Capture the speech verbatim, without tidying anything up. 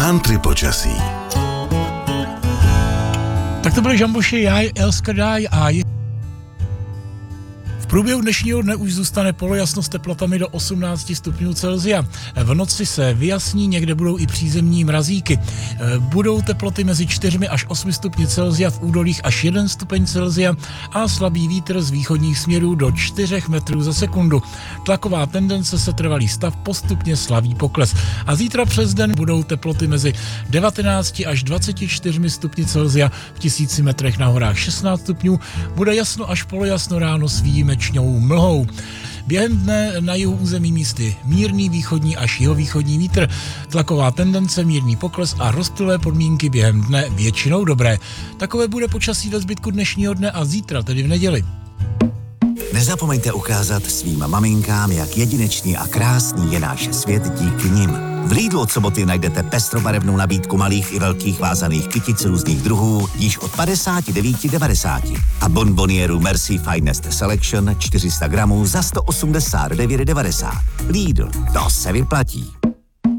country počasí. Tak to byly Žamboši, Jaj, Elskadaj a je... V průběhu dnešního dne už zůstane polojasno s teplotami do osmnáct stupňů Celsia. V noci se vyjasní, někde budou i přízemní mrazíky. Budou teploty mezi čtyřmi až osmi stupni Celsia, v údolích až jeden stupeň Celsia a slabý vítr z východních směrů do čtyři metrů za sekundu. Tlaková tendence se trvalý stav postupně slaví pokles. A zítra přes den budou teploty mezi devatenácti až dvaceti čtyřmi stupni Celsia, v tisíci metrech na horách šestnáct stupňů. Bude jasno až polojasno ráno s výjimečnou mlhou. Během dne na jihu území místy mírný východní až jihovýchodní vítr, tlaková tendence, mírný pokles a rozptylé podmínky během dne většinou dobré. Takové bude počasí ve zbytku dnešního dne a zítra, tedy v neděli. Nezapomeňte ukázat svým maminkám, jak jedinečný a krásný je náš svět díky nim. V Lidlu od soboty najdete pestrobarevnou nabídku malých i velkých vázaných kytic různých druhů již od padesát devět devadesát a bonbonieru Merci Finest Selection čtyři sta gramů za sto osmdesát devět devadesát. Lidl, to se vyplatí.